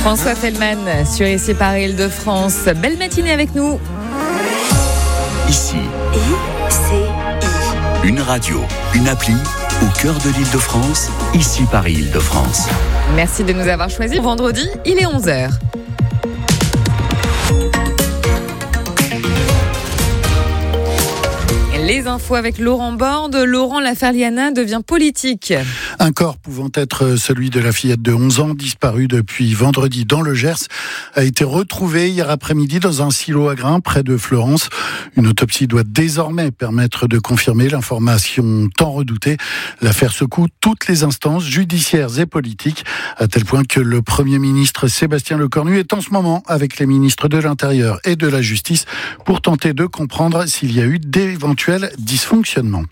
François Fellman sur Ici Paris Île-de-France. Belle matinée avec nous. Ici, une radio, une appli au cœur de l'Île-de-France. Ici Paris Île-de-France. Merci de nous avoir choisis. Vendredi, il est 11h. Les infos avec Laurent Borde. Laurent, l'affaire Liana devient politique. Un corps pouvant être celui de la fillette de 11 ans, disparue depuis vendredi dans le Gers, a été retrouvé hier après-midi dans un silo à grains près de Florence. Une autopsie doit désormais permettre de confirmer l'information tant redoutée. L'affaire secoue toutes les instances judiciaires et politiques, à tel point que le Premier ministre Sébastien Lecornu est en ce moment avec les ministres de l'Intérieur et de la Justice pour tenter de comprendre s'il y a eu d'éventuels dysfonctionnements.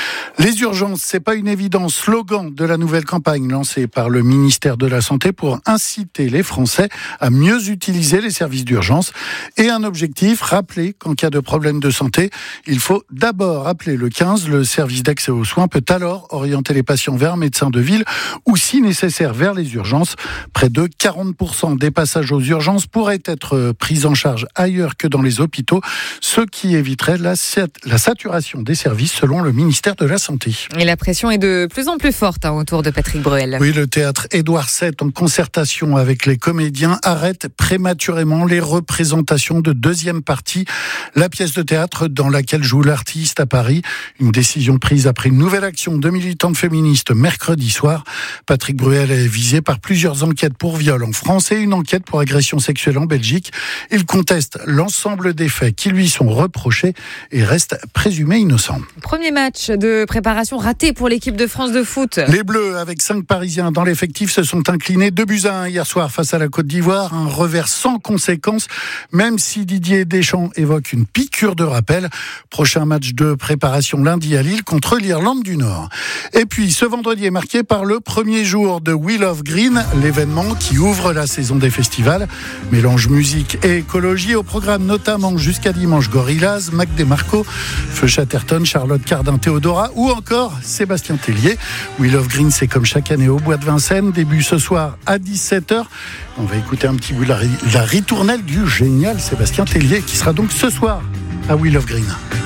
Les urgences, c'est pas une évidence. Slogan de la nouvelle campagne lancée par le ministère de la Santé pour inciter les Français à mieux utiliser les services d'urgence. Et un objectif, rappeler qu'en cas de problème de santé, il faut d'abord appeler le 15. Le service d'accès aux soins peut alors orienter les patients vers un médecin de ville ou, si nécessaire, vers les urgences. Près de 40% des passages aux urgences pourraient être pris en charge ailleurs que dans les hôpitaux, ce qui éviterait la saturation des services selon le ministère de la Santé. Et la pression est de plus en plus forte autour de Patrick Bruel. Oui, le théâtre Édouard VII, en concertation avec les comédiens, arrête prématurément les représentations de deuxième partie, la pièce de théâtre dans laquelle joue l'artiste à Paris. Une décision prise après une nouvelle action de militantes féministes mercredi soir. Patrick Bruel est visé par plusieurs enquêtes pour viol en France et une enquête pour agression sexuelle en Belgique. Il conteste l'ensemble des faits qui lui sont reprochés et reste présumé innocent. Premier match de préparation raté pour l'équipe de France de foot. Les Bleus, avec 5 Parisiens dans l'effectif, se sont inclinés 2-1 hier soir face à la Côte d'Ivoire. Un revers sans conséquence, même si Didier Deschamps évoque une piqûre de rappel. Prochain match de préparation lundi à Lille contre l'Irlande du Nord. Et puis, ce vendredi est marqué par le premier jour de We Love Green, l'événement qui ouvre la saison des festivals. Mélange musique et écologie au programme, notamment jusqu'à dimanche Gorillaz, Mac DeMarco, Feu Chatterton, Charlotte Cardin, Théodora ou encore Sébastien Tellier. We Love Green, c'est comme chaque année au Bois de Vincennes, début ce soir à 17h. On va écouter un petit bout de la ritournelle du génial Sébastien Tellier qui sera donc ce soir à We Love Green.